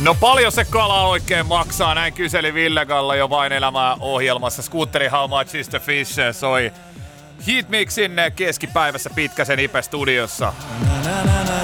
No paljon se kala oikein maksaa, näin kyseli Ville Galla jo Vain elämää -ohjelmassa. Skuutteri How Much is the Fish soi Heatmixin keskipäivässä Pitkäsen Ipe-studiossa.